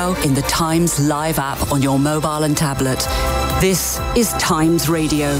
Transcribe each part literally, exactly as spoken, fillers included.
now in the Times Live app on your mobile and tablet. This is Times Radio.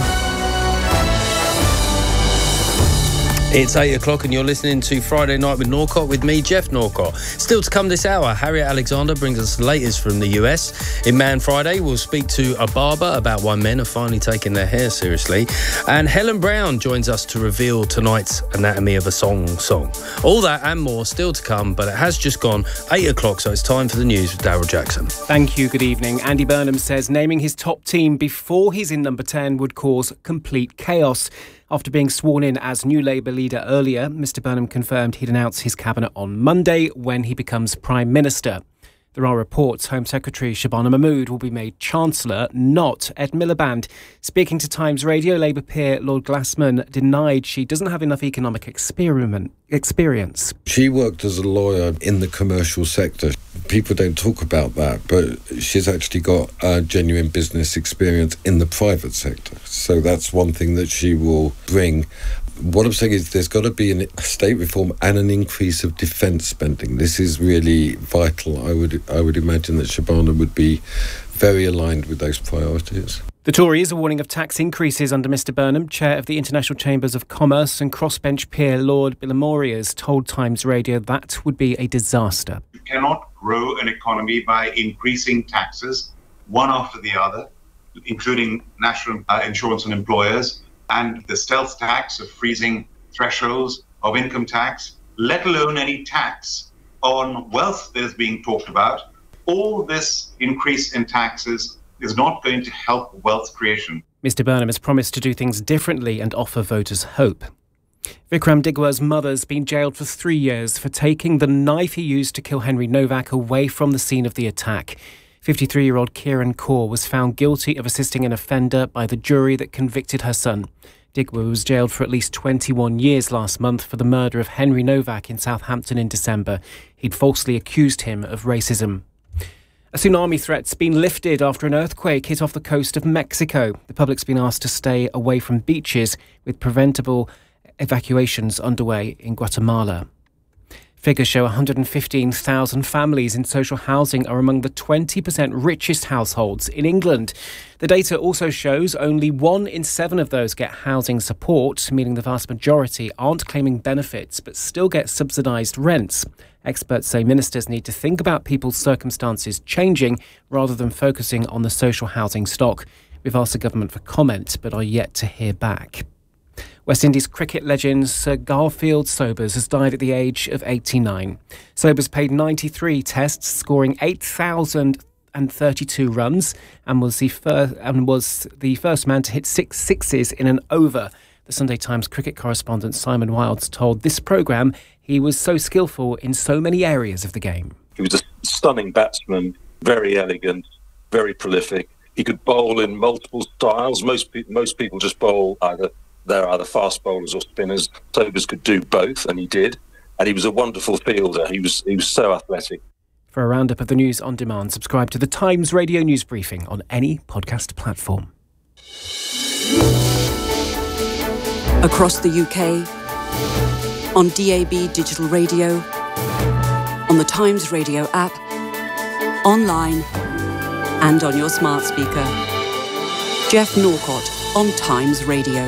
It's eight o'clock and you're listening to Friday Night with Norcott with me, Jeff Norcott. Still to come this hour, Harriet Alexander brings us the latest from the U S. In Man Friday, we'll speak to a barber about why men are finally taking their hair seriously. And Helen Brown joins us to reveal tonight's Anatomy of a Song song. All that and more still to come, but it has just gone eight o'clock, so it's time for the news with Daryl Jackson. Thank you, good evening. Andy Burnham says naming his top team before he's in number ten would cause complete chaos. After being sworn in as new Labour leader earlier, Mr Burnham confirmed he'd announce his cabinet on Monday when he becomes Prime Minister. There are reports Home Secretary Shabana Mahmood will be made Chancellor, not Ed Miliband. Speaking to Times Radio, Labour peer Lord Glassman denied she doesn't have enough economic experiment, experience. She worked as a lawyer in the commercial sector. People don't talk about that, but she's actually got uh, genuine business experience in the private sector. So that's one thing that she will bring. What I'm saying is there's got to be a state reform and an increase of defence spending. This is really vital. I would I would imagine that Shabana would be very aligned with those priorities. The Tories are warning of tax increases under Mr Burnham. Chair of the International Chambers of Commerce and crossbench peer Lord Bilimoria told Times Radio that would be a disaster. You cannot grow an economy by increasing taxes, one after the other, including national uh, insurance on employers, and the stealth tax of freezing thresholds of income tax, let alone any tax on wealth that is being talked about. All this increase in taxes is not going to help wealth creation. Mr Burnham has promised to do things differently and offer voters hope. Vikram Digwa's mother's been jailed for three years for taking the knife he used to kill Henry Novak away from the scene of the attack. fifty-three-year-old Kieran Kaur was found guilty of assisting an offender by the jury that convicted her son. Digwa was jailed for at least twenty-one years last month for the murder of Henry Novak in Southampton in December. He'd falsely accused him of racism. A tsunami threat's been lifted after an earthquake hit off the coast of Mexico. The public's been asked to stay away from beaches, with preventable evacuations underway in Guatemala. Figures show one hundred fifteen thousand families in social housing are among the twenty percent richest households in England. The data also shows only one in seven of those get housing support, meaning the vast majority aren't claiming benefits but still get subsidised rents. Experts say ministers need to think about people's circumstances changing rather than focusing on the social housing stock. We've asked the government for comment but are yet to hear back. West Indies cricket legend Sir Garfield Sobers has died at the age of eighty-nine. Sobers played ninety-three tests, scoring eight thousand thirty-two runs, and was the first and was the first man to hit six sixes in an over. The Sunday Times cricket correspondent Simon Wilds told this programme he was so skillful in so many areas of the game. He was a stunning batsman, very elegant, very prolific. He could bowl in multiple styles. Most pe- most people just bowl either. They're either fast bowlers or spinners. Sobers could do both, and he did. And he was a wonderful fielder. He was he was so athletic. For a roundup of the news on demand, subscribe to the Times Radio News Briefing on any podcast platform. Across the U K, on D A B digital radio, on the Times Radio app, online, and on your smart speaker. Jeff Norcott on Times Radio.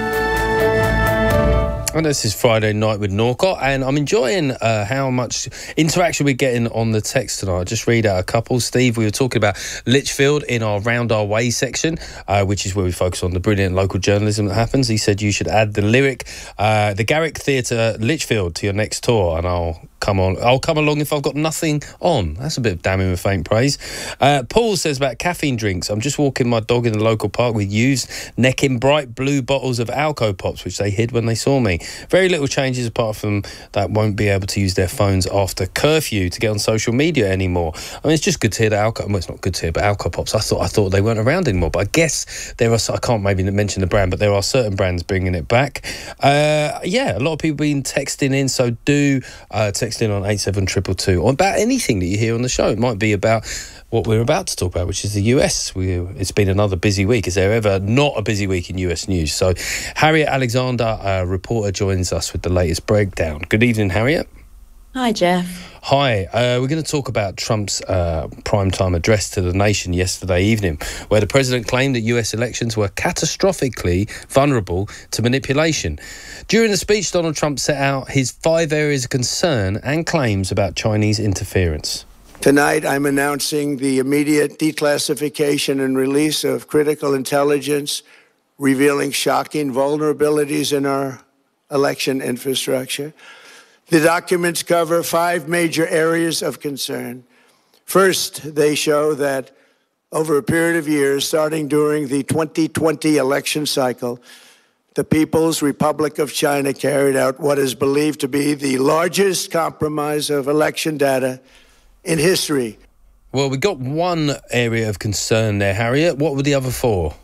And this is Friday Night with Norcott, and I'm enjoying uh, how much interaction we're getting on the text tonight. I'll just read out a couple. Steve, we were talking about Lichfield in our Round Our Way section, uh, which is where we focus on the brilliant local journalism that happens. He said you should add the lyric, uh, the Garrick Theatre Lichfield to your next tour, and I'll come on. I'll come along if I've got nothing on. That's a bit of damning with faint praise. Uh, Paul says about caffeine drinks. I'm just walking my dog in the local park with youths necking bright blue bottles of Alco Pops, which they hid when they saw me. Very little changes apart from that won't be able to use their phones after curfew to get on social media anymore. I mean, it's just good to hear that Alco. Well, it's not good to hear, but Alco Pops. I thought I thought they weren't around anymore, but I guess there are. I can't maybe mention the brand, but there are certain brands bringing it back. Uh, yeah, a lot of people been texting in, so do uh, text in on eight seven two two two or about anything that you hear on the show. It might be about what we're about to talk about, which is the U S. We, it's been another busy week. Is there ever not a busy week in U S news? So Harriet Alexander, a reporter, joins us with the latest breakdown. Good evening, Harriet. Hi, Jeff. Hi, uh, we're going to talk about Trump's uh, primetime address to the nation yesterday evening, where the president claimed that U S elections were catastrophically vulnerable to manipulation. During the speech, Donald Trump set out his five areas of concern and claims about Chinese interference. Tonight, I'm announcing the immediate declassification and release of critical intelligence revealing shocking vulnerabilities in our election infrastructure. The documents cover five major areas of concern. First, they show that over a period of years, starting during the twenty twenty election cycle, the People's Republic of China carried out what is believed to be the largest compromise of election data in history. Well, we got one area of concern there, Harriet. What were the other four?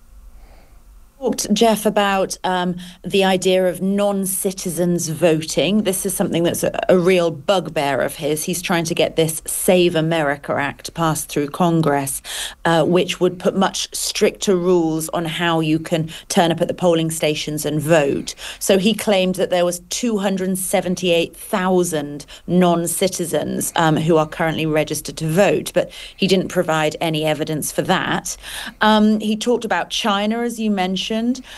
Talked, Jeff, about um, the idea of non-citizens voting. This is something that's a, a real bugbear of his. He's trying to get this Save America Act passed through Congress, uh, which would put much stricter rules on how you can turn up at the polling stations and vote. So he claimed that there was two hundred seventy-eight thousand non-citizens um, who are currently registered to vote, but he didn't provide any evidence for that. Um, he talked about China, as you mentioned.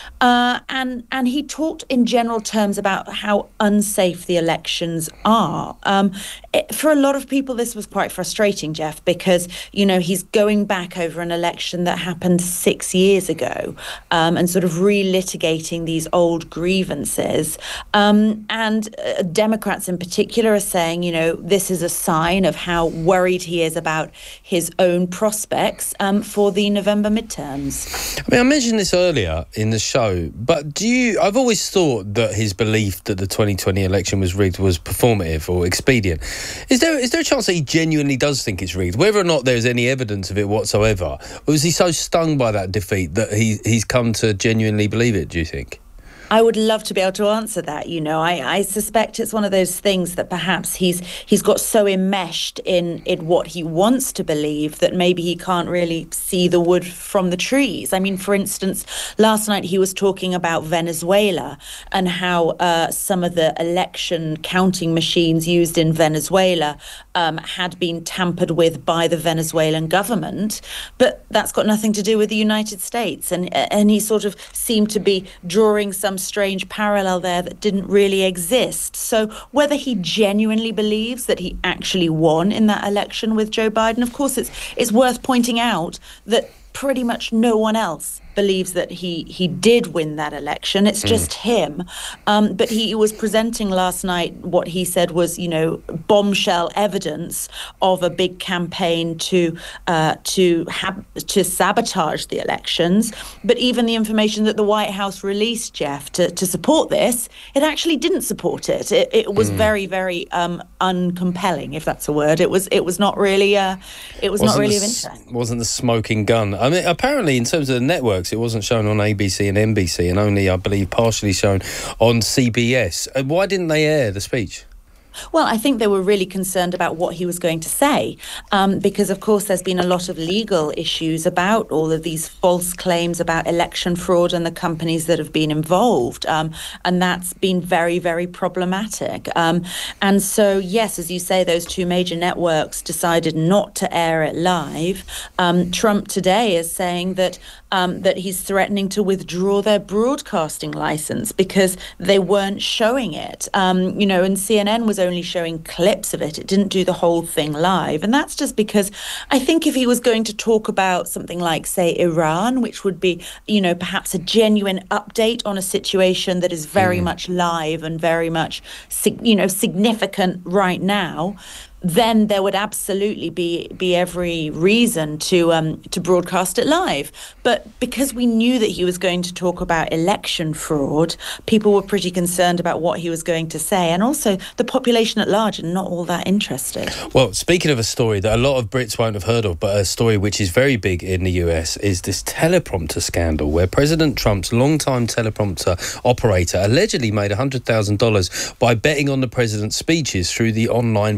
Uh, and and he talked in general terms about how unsafe the elections are. Um, it, for a lot of people, this was quite frustrating, Jeff, because, you know, he's going back over an election that happened six years ago um, and sort of relitigating these old grievances. Um, and uh, Democrats in particular are saying, you know, this is a sign of how worried he is about his own prospects um, for the November midterms. I mean, I mentioned this earlier in the show, but do you I've always thought that his belief that the twenty twenty election was rigged was performative or expedient. Is there is there a chance that he genuinely does think it's rigged, whether or not there's any evidence of it whatsoever? Or is he so stung by that defeat that he he's come to genuinely believe it, do you think? I would love to be able to answer that. You know, I, I suspect it's one of those things that perhaps he's he's got so enmeshed in, in what he wants to believe that maybe he can't really see the wood from the trees. I mean, for instance, last night he was talking about Venezuela and how uh, some of the election counting machines used in Venezuela um, had been tampered with by the Venezuelan government. But that's got nothing to do with the United States. And, and he sort of seemed to be drawing some strange parallel there that didn't really exist. So whether he genuinely believes that he actually won in that election with Joe Biden, of course, it's it's worth pointing out that pretty much no one else believes that he he did win that election. It's just mm. him. Um, but he was presenting last night what he said was, you know, bombshell evidence of a big campaign to uh, to have to sabotage the elections. But even the information that the White House released, Jeff, to, to support this, it actually didn't support it. It, it was mm. very, very um, uncompelling, if that's a word. It was it was not really uh, it was wasn't not really the, of interest. Wasn't the smoking gun? I mean, apparently, in terms of the networks, it wasn't shown on A B C and N B C, and only, I believe, partially shown on C B S. Why didn't they air the speech? Well, I think they were really concerned about what he was going to say, um, because, of course, there's been a lot of legal issues about all of these false claims about election fraud and the companies that have been involved. Um, and that's been very, very problematic. Um, and so, yes, as you say, those two major networks decided not to air it live. Um, Trump today is saying that um, that he's threatening to withdraw their broadcasting license because they weren't showing it. Um, you know, and C N N was only showing clips of it. It didn't do the whole thing live. And that's just because I think if he was going to talk about something like, say, Iran, which would be, you know, perhaps a genuine update on a situation that is very mm. much live and very much, you know, significant right now, then there would absolutely be be every reason to um, to broadcast it live. But because we knew that he was going to talk about election fraud, people were pretty concerned about what he was going to say, and also the population at large are not all that interested. Well, speaking of a story that a lot of Brits won't have heard of, but a story which is very big in the U S, is this teleprompter scandal, where President Trump's longtime teleprompter operator allegedly made one hundred thousand dollars by betting on the president's speeches through the online prediction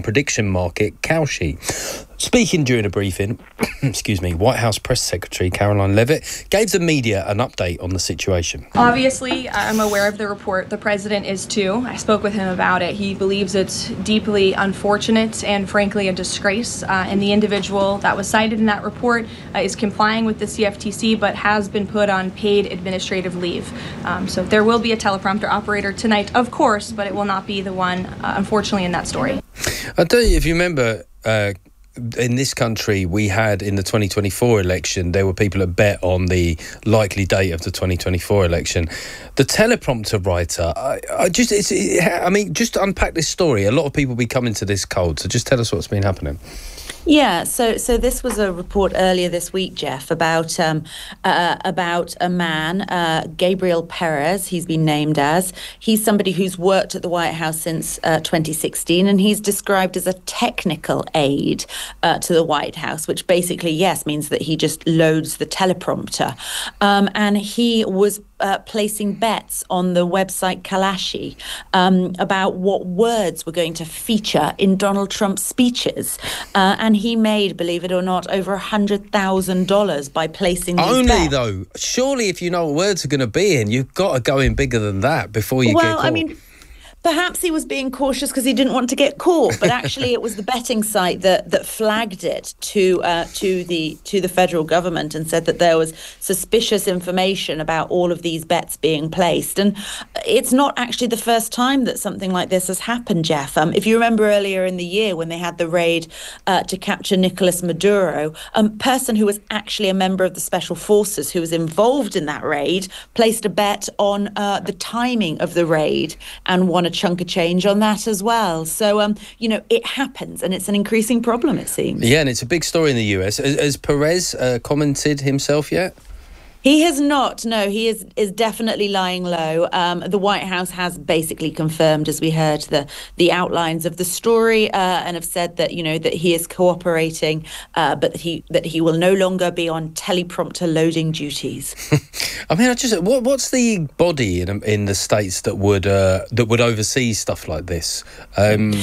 Market Cowsheet. Speaking during a briefing, excuse me, White House Press Secretary Caroline Leavitt gave the media an update on the situation. Obviously, I'm aware of the report. The president is too. I spoke with him about it. He believes it's deeply unfortunate and, frankly, a disgrace. Uh, and the individual that was cited in that report uh, is complying with the C F T C, but has been put on paid administrative leave. Um, so there will be a teleprompter operator tonight, of course, but it will not be the one, uh, unfortunately, in that story. I'll tell you, if you remember... Uh, in this country, we had in the twenty twenty-four election, there were people that bet on the likely date of the twenty twenty-four election. The teleprompter writer, I, I just, it's, it, I mean, just to unpack this story, a lot of people be coming to this cold. So just tell us what's been happening. Yeah, so so this was a report earlier this week, Jeff, about um, uh, about a man, uh, Gabriel Perez, he's been named as. He's somebody who's worked at the White House since uh, twenty sixteen, and he's described as a technical aide uh, to the White House, which basically, yes, means that he just loads the teleprompter. Um, and he was uh, placing bets on the website Kalashi um, about what words were going to feature in Donald Trump's speeches. Uh, and he made, believe it or not, over one hundred thousand dollars by placing these Only, bets. though, surely if you know what words are going to be in, you've got to go in bigger than that before you well, get caught. I mean... Perhaps he was being cautious because he didn't want to get caught, but actually it was the betting site that that flagged it to uh, to the to the federal government and said that there was suspicious information about all of these bets being placed. And it's not actually the first time that something like this has happened, Jeff. Um, if you remember earlier in the year when they had the raid uh, to capture Nicolas Maduro, a person who was actually a member of the special forces who was involved in that raid placed a bet on uh, the timing of the raid and won a chunk of change on that as well. So, um, you know, it happens and it's an increasing problem, it seems. Yeah, and it's a big story in the U S. Has, has Perez uh, commented himself yet? He has not. No, he is is definitely lying low. Um, the White House has basically confirmed, as we heard, the the outlines of the story uh, and have said that, you know, that he is cooperating, uh, but that he that he will no longer be on teleprompter loading duties. I mean, I just what what's the body in in the States that would uh, that would oversee stuff like this? Um,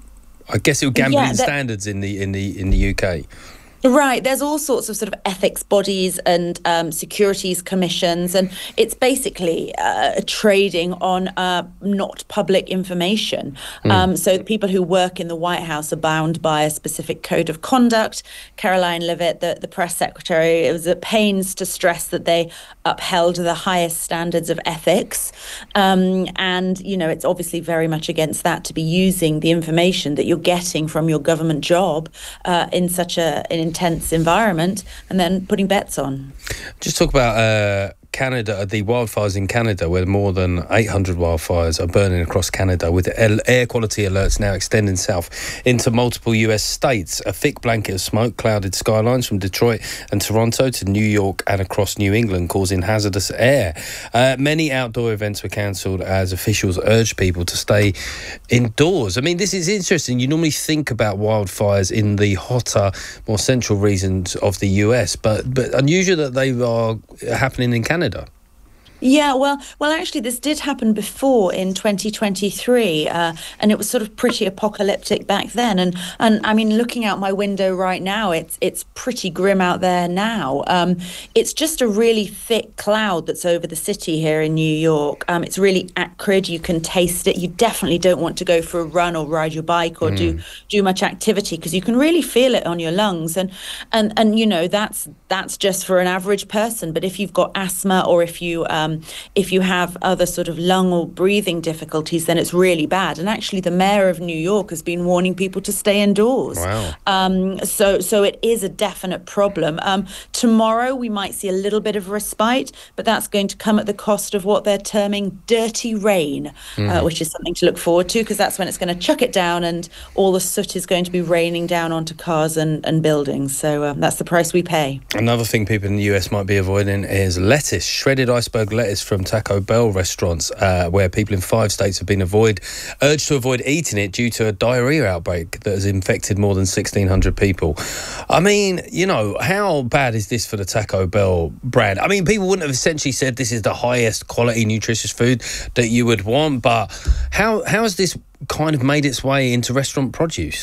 I guess it would gambling yeah, that- standards in the in the in the U K. Right. There's all sorts of sort of ethics bodies and um, securities commissions, and it's basically uh, trading on uh, not public information. Mm. Um, so people who work in the White House are bound by a specific code of conduct. Caroline Leavitt, the, the press secretary, it was at pains to stress that they upheld the highest standards of ethics. Um, and, you know, it's obviously very much against that to be using the information that you're getting from your government job uh, in such a an intense environment and then putting bets on. Just talk about uh, Canada, the wildfires in Canada, where more than eight hundred wildfires are burning across Canada, with air quality alerts now extending south into multiple U S states. A thick blanket of smoke clouded skylines from Detroit and Toronto to New York and across New England, causing hazardous air. Uh, many outdoor events were cancelled as officials urged people to stay indoors. I mean, this is interesting. You normally think about wildfires in the hotter, more central regions of the U S, but, but unusual that they are happening in Canada. Canada. Yeah, well, well, actually, this did happen before in twenty twenty-three, uh, and it was sort of pretty apocalyptic back then. And and I mean, looking out my window right now, it's it's pretty grim out there now. Um, it's just a really thick cloud that's over the city here in New York. Um, it's really acrid. You can taste it. You definitely don't want to go for a run or ride your bike or mm. do do much activity because you can really feel it on your lungs. And and and you know that's that's just for an average person. But if you've got asthma or if you um, if you have other sort of lung or breathing difficulties, then it's really bad. And actually, the mayor of New York has been warning people to stay indoors. Wow. Um, so, so it is a definite problem. Um, tomorrow, we might see a little bit of respite, but that's going to come at the cost of what they're terming dirty rain, mm. uh, which is something to look forward to because that's when it's going to chuck it down and all the soot is going to be raining down onto cars and, and buildings. So um, that's the price we pay. Another thing people in the U S might be avoiding is lettuce, shredded iceberg lettuce from Taco Bell restaurants, uh, where people in five states have been avoid urged to avoid eating it due to a diarrhea outbreak that has infected more than sixteen hundred people. I mean, you know, how bad is this for the Taco Bell brand? I mean, people wouldn't have essentially said this is the highest quality nutritious food that you would want, but how how has this kind of made its way into restaurant produce?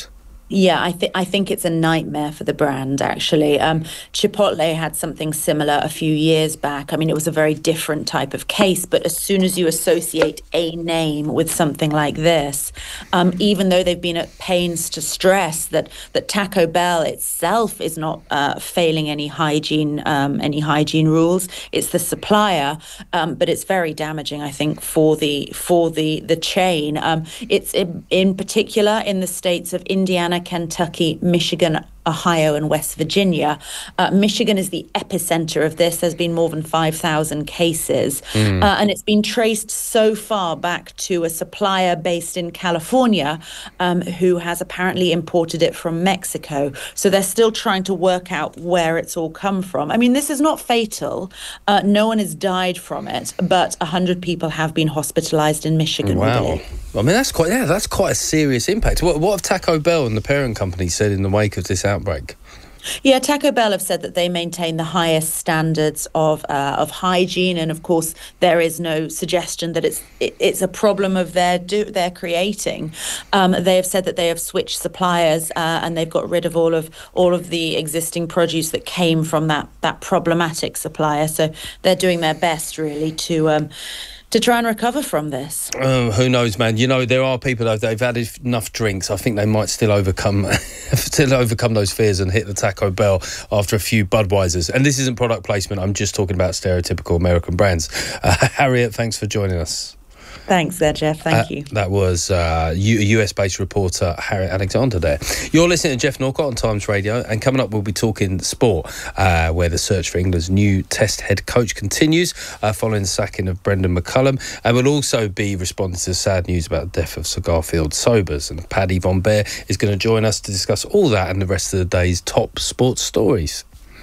Yeah, I think I think it's a nightmare for the brand, actually. Um, Chipotle had something similar a few years back. I mean, it was a very different type of case, but as soon as you associate a name with something like this, um, even though they've been at pains to stress that that Taco Bell itself is not uh, failing any hygiene um, any hygiene rules, it's the supplier, um, but it's very damaging, I think, for the for the the chain. Um, it's in, in particular in the states of Indiana, Kentucky, Michigan, Ohio and West Virginia. Uh, Michigan is the epicenter of this. There's been more than five thousand cases. Mm. Uh, and it's been traced so far back to a supplier based in California um, who has apparently imported it from Mexico. So they're still trying to work out where it's all come from. I mean, this is not fatal. Uh, no one has died from it, but one hundred people have been hospitalized in Michigan. Wow. I mean, that's quite, yeah, that's quite a serious impact. What, what have Taco Bell and the parent company said in the wake of this outbreak? Yeah, Taco Bell have said that they maintain the highest standards of uh, of hygiene, and of course there is no suggestion that it's it, it's a problem of their do their creating. Um, they have said that they have switched suppliers uh, and they've got rid of all of all of the existing produce that came from that that problematic supplier. So they're doing their best, really, to. Um, to try and recover from this. Um, who knows, man? You know, there are people, though, they've had enough drinks. I think they might still overcome still overcome those fears and hit the Taco Bell after a few Budweisers. And this isn't product placement. I'm just talking about stereotypical American brands. Uh, Harriet, thanks for joining us. Thanks there, Jeff. Thank uh, you. That was uh, U S-based reporter Harriet Alexander there. You're listening to Jeff Norcott on Times Radio, and coming up we'll be talking sport, uh, where the search for England's new Test head coach continues uh, following the sacking of Brendan McCullum, and we'll also be responding to sad news about the death of Sir Garfield Sobers, and Paddy Von Bear is going to join us to discuss all that and the rest of the day's top sports stories.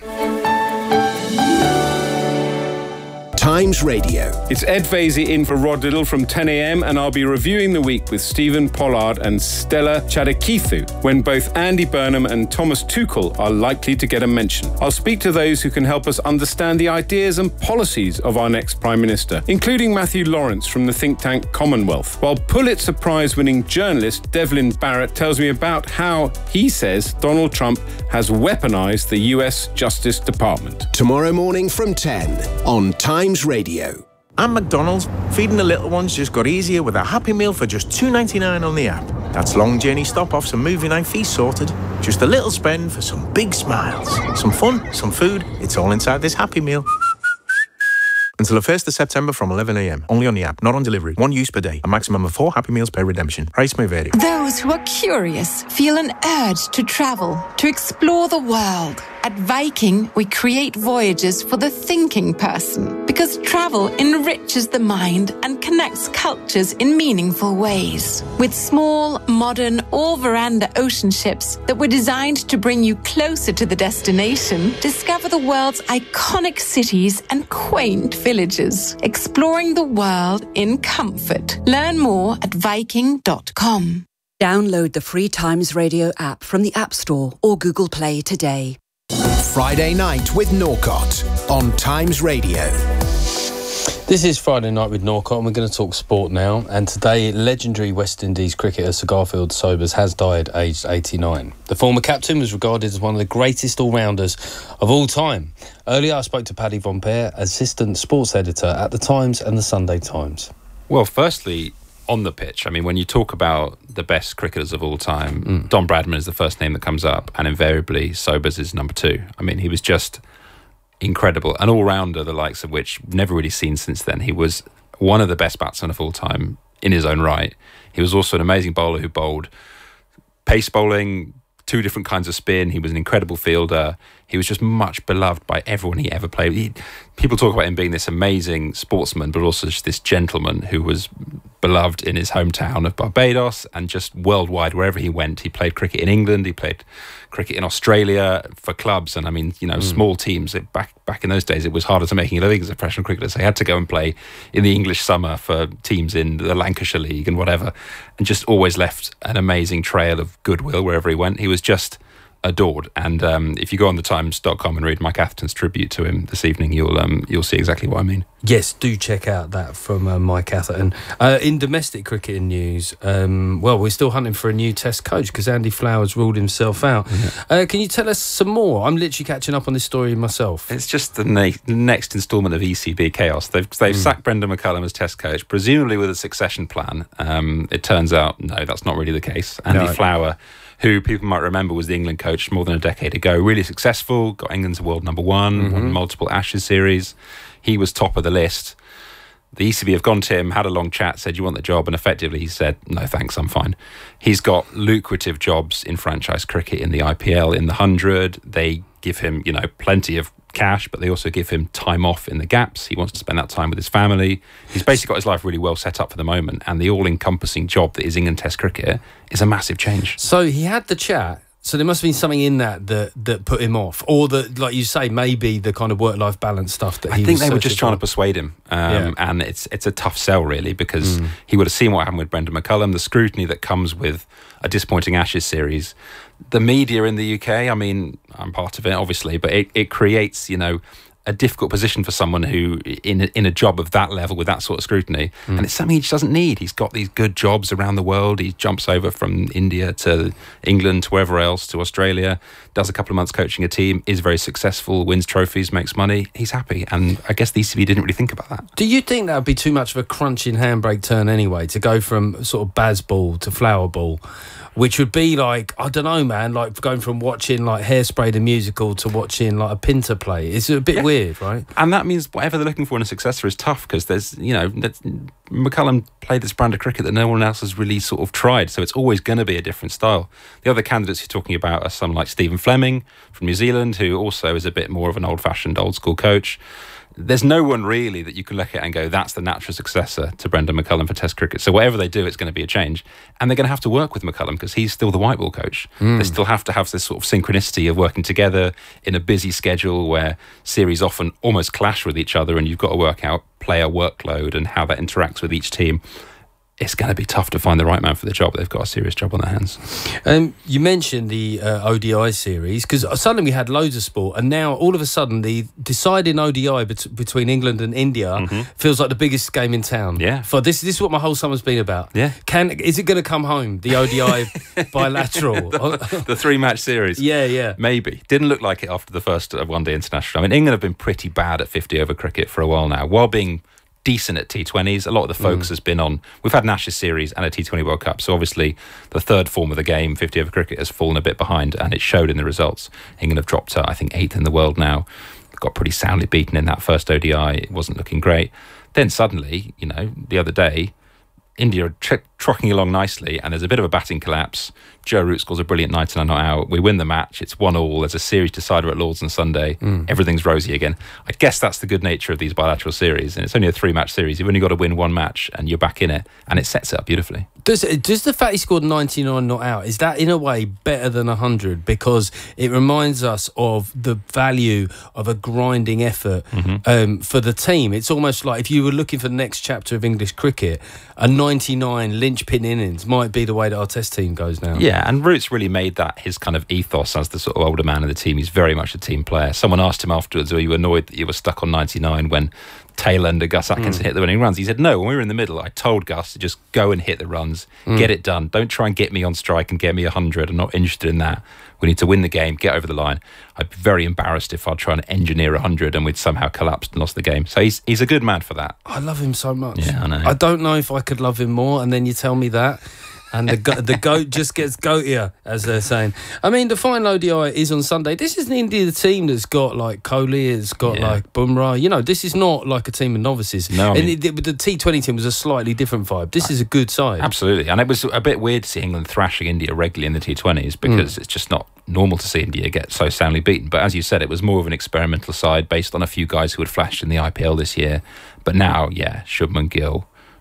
Times Radio. It's Ed Vasey in for Rod Little from ten a.m. and I'll be reviewing the week with Stephen Pollard and Stella Chadekithu when both Andy Burnham and Thomas Tuchel are likely to get a mention. I'll speak to those who can help us understand the ideas and policies of our next Prime Minister, including Matthew Lawrence from the think tank Commonwealth, while Pulitzer Prize-winning journalist Devlin Barrett tells me about how he says Donald Trump has weaponized the U S Justice Department. Tomorrow morning from ten on Times Radio. And McDonald's, feeding the little ones just got easier with a Happy Meal for just two ninety-nine on the app. That's long journey stop-offs and movie night feast sorted. Just a little spend for some big smiles. Some fun, some food, it's all inside this Happy Meal. Until the first of September from eleven a.m. Only on the app, not on delivery. One use per day. A maximum of four Happy Meals per redemption. Price may vary. Those who are curious feel an urge to travel, to explore the world. At Viking, we create voyages for the thinking person because travel enriches the mind and connects cultures in meaningful ways. With small, modern, all-veranda ocean ships that were designed to bring you closer to the destination, discover the world's iconic cities and quaint villages, exploring the world in comfort. Learn more at viking dot com. Download the free Times Radio app from the App Store or Google Play today. Friday Night with Norcott on Times Radio. This is Friday Night with Norcott, and we're going to talk sport now. And today, legendary West Indies cricketer Sir Garfield Sobers has died aged eighty-nine. The former captain was regarded as one of the greatest all-rounders of all time. Earlier, I spoke to Paddy Von Bear, assistant sports editor at The Times and The Sunday Times. Well, firstly, on the pitch, I mean, when you talk about the best cricketers of all time, mm. Don Bradman is the first name that comes up, and invariably Sobers is number two. I mean, he was just incredible, an all-rounder, the likes of which never really seen since then. He was one of the best batsmen of all time in his own right. He was also an amazing bowler who bowled pace bowling, two different kinds of spin. He was an incredible fielder. He was just much beloved by everyone he ever played. He, people talk about him being this amazing sportsman, but also just this gentleman who was beloved in his hometown of Barbados and just worldwide, wherever he went. He played cricket in England. He played cricket in Australia for clubs. And I mean, you know, mm. small teams. It, back back in those days, it was harder to make a living as a professional cricketer. So he had to go and play in the English summer for teams in the Lancashire League and whatever, and just always left an amazing trail of goodwill wherever he went. He was just adored. And um, if you go on the times dot com and read Mike Atherton's tribute to him this evening, you'll um, you'll see exactly what I mean. Yes, do check out that from uh, Mike Atherton. Uh, in domestic cricketing news, um, well, we're still hunting for a new Test coach because Andy Flowers ruled himself out. Yeah. Uh, can you tell us some more? I'm literally catching up on this story myself. It's just the na- next instalment of E C B chaos. They've they've mm. sacked Brendan McCullum as Test coach, presumably with a succession plan. Um, it turns out, no, that's not really the case. Andy no. Flower, who people might remember was the England coach more than a decade ago, really successful, got England to world number one, mm-hmm. won multiple Ashes series. He was top of the list. The E C B have gone to him, had a long chat, said, you want the job? And effectively he said, no thanks, I'm fine. He's got lucrative jobs in franchise cricket, in the I P L, in the hundred. They give him, you know, plenty of cash, but they also give him time off in the gaps. He wants to spend that time with his family. He's basically got his life really well set up for the moment, and the all-encompassing job that is England Test cricket is a massive change. So he had the chat. So there must have been something in that that, that put him off, or that, like you say, maybe the kind of work-life balance stuff that he I think was they were just trying for. to persuade him, um, yeah. and it's it's a tough sell really, because mm. he would have seen what happened with Brendan McCullum, the scrutiny that comes with a disappointing Ashes series, the media in the U K. I mean, I'm part of it obviously, but it, it creates, you know, a difficult position for someone who in a, in a job of that level with that sort of scrutiny, mm. and it's something he just doesn't need. He's got these good jobs around the world. He jumps over from India to England to wherever else, to Australia, does a couple of months coaching a team, is very successful, wins trophies, makes money. He's happy, and I guess the E C B didn't really think about that. Do you think that would be too much of a crunching handbrake turn anyway, to go from sort of Baz ball to flower ball, which would be like, I don't know, man, like going from watching like Hairspray the musical to watching like a Pinter play? It's a bit yeah. weird, right? And that means whatever they're looking for in a successor is tough, because there's, you know, McCullum played this brand of cricket that no one else has really sort of tried, so it's always going to be a different style. The other candidates you're talking about are someone like Stephen Fleming from New Zealand, who also is a bit more of an old-fashioned, old-school coach. There's no one really that you can look at and go, that's the natural successor to Brendan McCullum for Test cricket. So whatever they do, it's going to be a change. And they're going to have to work with McCullum because he's still the white ball coach. Mm. They still have to have this sort of synchronicity of working together in a busy schedule where series often almost clash with each other, and you've got to work out player workload and how that interacts with each team. It's going to be tough to find the right man for the job. They've got a serious job on their hands. Um, you mentioned the uh, O D I series, because suddenly we had loads of sport, and now all of a sudden the deciding O D I bet- between England and India mm-hmm. feels like the biggest game in town. Yeah. For this, this is what my whole summer's been about. Yeah. Can is it going to come home, the O D I bilateral, the, the three-match series? Yeah, yeah. Maybe didn't look like it after the first one-day international. I mean, England have been pretty bad at fifty-over cricket for a while now, while being decent at T twenties. A lot of the focus mm. has been on, we've had an Ashes series and a T twenty World Cup, so obviously the third form of the game, fifty over cricket, has fallen a bit behind, and it showed in the results. England have dropped to, I think, eighth in the world now. Got pretty soundly beaten in that first O D I. It wasn't looking great. Then suddenly, you know, the other day, India are tr- trocking along nicely, and there's a bit of a batting collapse. Joe Root scores a brilliant ninety and a not out. We win the match. It's one all. There's a series decider at Lords on Sunday. Mm. Everything's rosy again. I guess that's the good nature of these bilateral series, and it's only a three-match series. You've only got to win one match, and you're back in it, and it sets it up beautifully. Does does the fact he scored ninety-nine not out, is that in a way better than one hundred? Because it reminds us of the value of a grinding effort mm-hmm. um, for the team. It's almost like if you were looking for the next chapter of English cricket, a ninety-nine linchpin innings might be the way that our Test team goes now. Yeah, and Root's really made that his kind of ethos as the sort of older man of the team. He's very much a team player. Someone asked him afterwards, were you annoyed that you were stuck on ninety-nine when Taylor and Gus Atkinson mm. hit the winning runs? He said, no, when we were in the middle, I told Gus to just go and hit the runs, mm. get it done. Don't try and get me on strike and get me one hundred. I'm not interested in that. We need to win the game, get over the line. I'd be very embarrassed if I'd try and engineer one hundred and we'd somehow collapsed and lost the game. So he's he's a good man for that. I love him so much. Yeah, I know. I don't know if I could love him more, and then you tell me that. And the go- the goat just gets goatier, as they're saying. I mean, the final O D I is on Sunday. This is the India team that's got like Kohli, it's got yeah. like Bumrah. You know, this is not like a team of novices. No, I mean, and it, the T twenty team was a slightly different vibe. This is a good side. Absolutely. And it was a bit weird to see England thrashing India regularly in the T twenties because mm. it's just not normal to see India get so soundly beaten. But as you said, it was more of an experimental side based on a few guys who had flashed in the I P L this year. But now, yeah, Shubman Gill,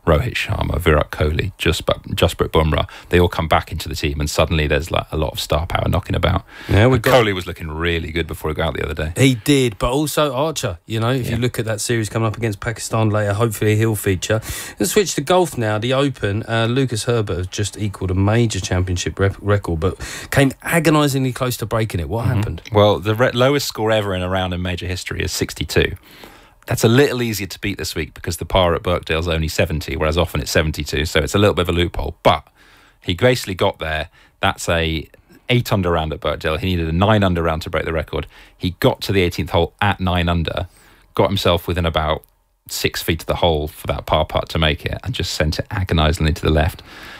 Rohit Sharma, Virat Kohli, Jasprit Bumrah, they all come back into the team, and suddenly there's like a lot of star power knocking about. Yeah, we got... Kohli was looking really good before he got out the other day. He did, but also Archer. You know, if yeah. you look at that series coming up against Pakistan later, hopefully he'll feature. Let's switch to golf now. The Open, uh, Lucas Herbert has just equalled a major championship rep- record, but came agonisingly close to breaking it. What mm-hmm. happened? Well, the re- lowest score ever in a round in major history is sixty-two. That's a little easier to beat this week because the par at Birkdale is only seventy, whereas often it's seventy-two, so it's a little bit of a loophole. But he basically got there. That's a eight under round at Birkdale. He needed a nine under round to break the record. He got to the eighteenth hole at nine under, got himself within about six feet of the hole for that par putt to make it, and just sent it agonisingly to the left.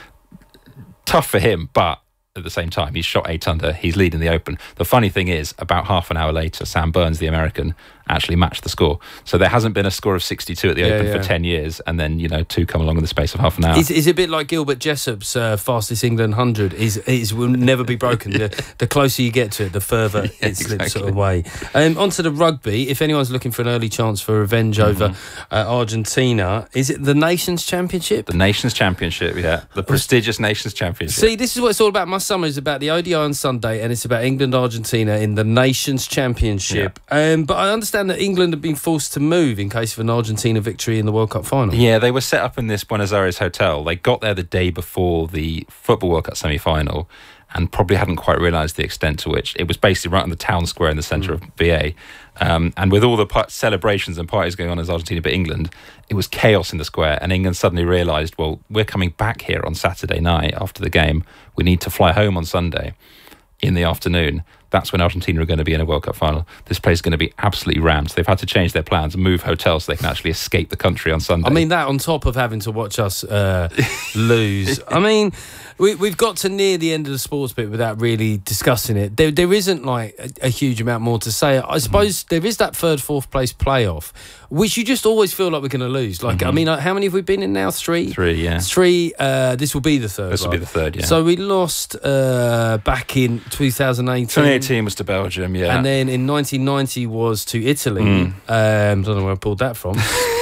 Tough for him, but at the same time, he's shot eight under. He's leading the Open. The funny thing is, about half an hour later, Sam Burns, the American, actually matched the score. So there hasn't been a score of sixty-two at the yeah, Open yeah. for ten years, and then, you know, two come along in the space of half an hour. Is, is it a bit like Gilbert Jessop's uh, fastest England hundred? Is is will never be broken. yeah. the, the closer you get to it, the further yeah, it slips exactly. away. Um, on to the rugby. If anyone's looking for an early chance for revenge mm-hmm. over uh, Argentina, is it the Nations Championship? The Nations Championship, yeah. The prestigious Nations Championship. See, this is what it's all about. My summer is about the O D I on Sunday, and it's about England-Argentina in the Nations Championship. Yeah. Um, but I understand that England have been forced to move in case of an Argentina victory in the World Cup final. Yeah, they were set up in this Buenos Aires hotel. They got there the day before the Football World Cup semi-final and probably hadn't quite realised the extent to which it was basically right on the town square in the centre mm. of B A. Um, and with all the p- celebrations and parties going on as Argentina beat England, it was chaos in the square. And England suddenly realised, well, we're coming back here on Saturday night after the game. We need to fly home on Sunday in the afternoon. That's when Argentina are going to be in a World Cup final. This place is going to be absolutely rammed. So they've had to change their plans and move hotels so they can actually escape the country on Sunday. I mean, that on top of having to watch us uh, lose. I mean, we, we've got to near the end of the sports bit without really discussing it. There, there isn't like a, a huge amount more to say. I suppose mm-hmm. there is that third, fourth place playoff, which you just always feel like we're going to lose. Like, mm-hmm. I mean, how many have we been in now? Three? Three, yeah. Three. Uh, this will be the third. This will right? be the third, yeah. So we lost uh, back in twenty eighteen. twenty eighteen was to Belgium, yeah. And then in nineteen ninety was to Italy. Mm. Um, I don't know where I pulled that from.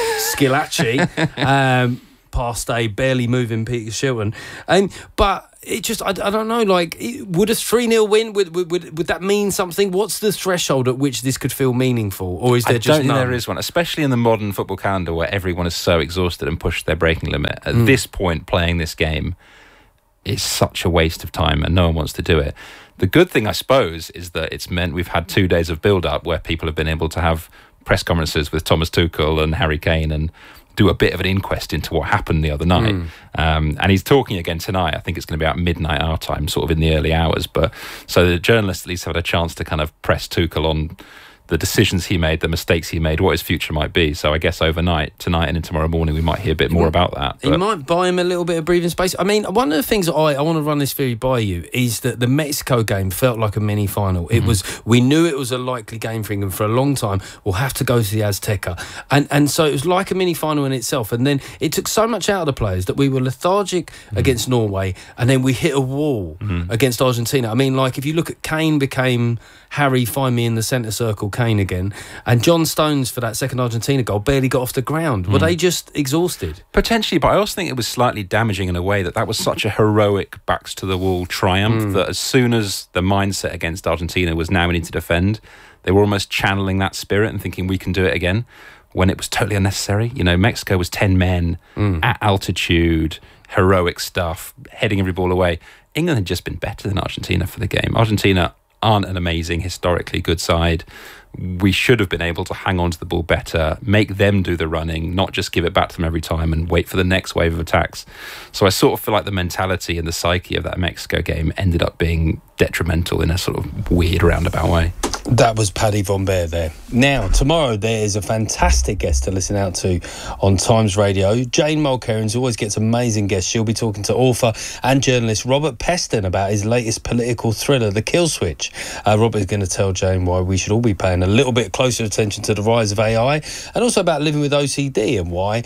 Skilacci. um, past a barely moving Peter Shilton. Um, but it just, I, I don't know, like, it, would a three nil win, would, would, would, would that mean something? What's the threshold at which this could feel meaningful? Or is there I just don't think none? there is one, especially in the modern football calendar where everyone is so exhausted and pushed their breaking limit. At mm. this point, playing this game is such a waste of time and no one wants to do it. The good thing, I suppose, is that it's meant we've had two days of build-up where people have been able to have press conferences with Thomas Tuchel and Harry Kane and do a bit of an inquest into what happened the other night. Mm. Um, and he's talking again tonight. I think it's going to be about midnight our time, sort of in the early hours. But so the journalists at least have had a chance to kind of press Tuchel on the decisions he made, the mistakes he made, what his future might be. So I guess overnight, tonight and in tomorrow morning, we might hear a bit more about that. It might buy him a little bit of breathing space. I mean, one of the things that I, I want to run this theory by you is that the Mexico game felt like a mini final. It mm-hmm. was, we knew it was a likely game for England for a long time. We'll have to go to the Azteca. And and so it was like a mini final in itself. And then it took so much out of the players that we were lethargic mm-hmm. against Norway, and then we hit a wall mm-hmm. against Argentina. I mean, like, if you look at Kane became Harry, find me in the centre circle, Kane again. And John Stones, for that second Argentina goal, barely got off the ground. Were mm. they just exhausted? Potentially, but I also think it was slightly damaging in a way that that was such a heroic backs-to-the-wall triumph mm. that as soon as the mindset against Argentina was now we need to defend, they were almost channeling that spirit and thinking we can do it again when it was totally unnecessary. You know, Mexico was ten men mm. at altitude, heroic stuff, heading every ball away. England had just been better than Argentina for the game. Argentina aren't an amazing, historically good side. We should have been able to hang on to the ball better, make them do the running, not just give it back to them every time and wait for the next wave of attacks. So I sort of feel like the mentality and the psyche of that Mexico game ended up being detrimental in a sort of weird roundabout way. That was Paddy Von Bear there. Now, tomorrow there is a fantastic guest to listen out to on Times Radio. Jane Mulcairns always gets amazing guests. She'll be talking to author and journalist Robert Peston about his latest political thriller, The Kill Switch. Uh, Robert is going to tell Jane why we should all be paying a little bit closer attention to the rise of A I, and also about living with O C D and why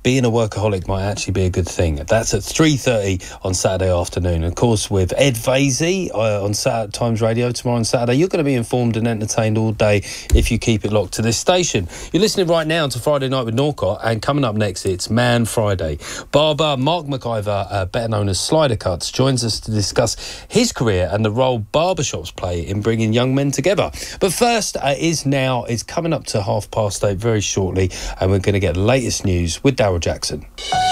being a workaholic might actually be a good thing. That's at three thirty on Saturday afternoon. Of course, with Ed Vasey uh, on Saturday, Times Radio tomorrow on Saturday, you're going to be informed and entertained all day if you keep it locked to this station. You're listening right now to Friday Night with Norcott, and coming up next, it's Man Friday. Barber Mark McIver, uh, better known as Slider Cuts, joins us to discuss his career and the role barbershops play in bringing young men together. But first, uh, is now is coming up to half past eight very shortly, and we're going to get the latest news with Daryl Jackson.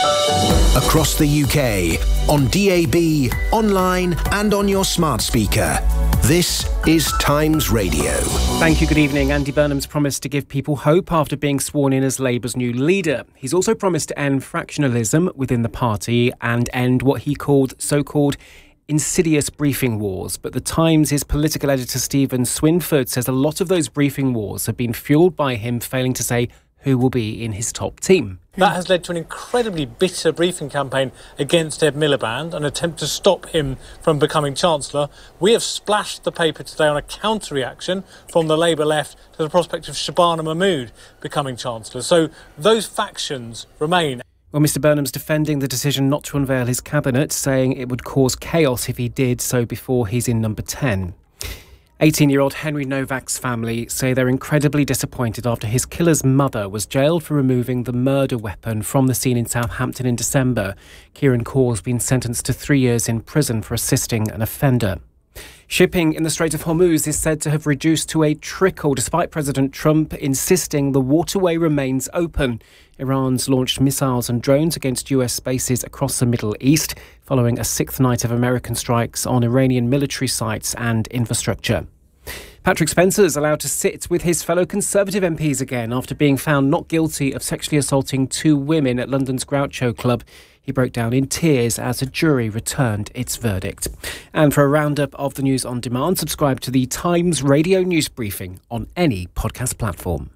Across the U K, on D A B, online and on your smart speaker. This is Times Radio. Thank you, good evening. Andy Burnham's promised to give people hope after being sworn in as Labour's new leader. He's also promised to end fractionalism within the party and end what he called so-called insidious briefing wars. But the Times' political editor Stephen Swinford says a lot of those briefing wars have been fuelled by him failing to say who will be in his top team. That has led to an incredibly bitter briefing campaign against Ed Miliband, an attempt to stop him from becoming Chancellor. We have splashed the paper today on a counter-reaction from the Labour left to the prospect of Shabana Mahmood becoming Chancellor. So those factions remain. Well, Mr Burnham's defending the decision not to unveil his cabinet, saying it would cause chaos if he did so before he's in number ten. eighteen-year-old Henry Novak's family say they're incredibly disappointed after his killer's mother was jailed for removing the murder weapon from the scene in Southampton in December. Kieran Kaur's been sentenced to three years in prison for assisting an offender. Shipping in the Strait of Hormuz is said to have reduced to a trickle, despite President Trump insisting the waterway remains open. Iran's launched missiles and drones against U S bases across the Middle East, following a sixth night of American strikes on Iranian military sites and infrastructure. Patrick Spencer's allowed to sit with his fellow Conservative M Ps again after being found not guilty of sexually assaulting two women at London's Groucho Club. He broke down in tears as a jury returned its verdict. And for a roundup of the news on demand, subscribe to the Times Radio News Briefing on any podcast platform.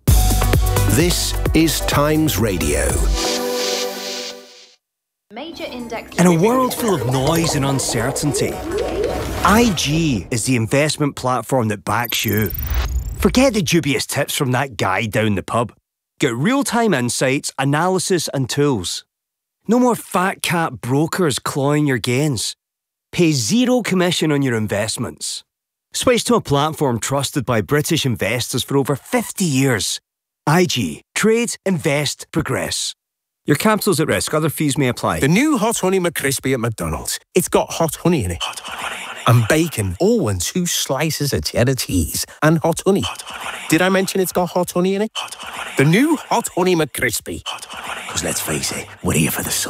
This is Times Radio. Major index. In a world full of noise and uncertainty, I G is the investment platform that backs you. Forget the dubious tips from that guy down the pub. Get real-time insights, analysis and tools. No more fat cat brokers clawing your gains. Pay zero commission on your investments. Switch to a platform trusted by British investors for over fifty years. I G. Trade, invest, progress. Your capital's at risk. Other fees may apply. The new Hot Honey McCrispy at McDonald's. It's got hot honey in it. Hot honey. And bacon. Oh, and two slices of cheddar cheese. And hot honey. Hot honey. Did I mention it's got hot honey in it? Hot honey. The new Hot Honey McCrispy. Hot honey. Because let's face it, we're here for the sauce.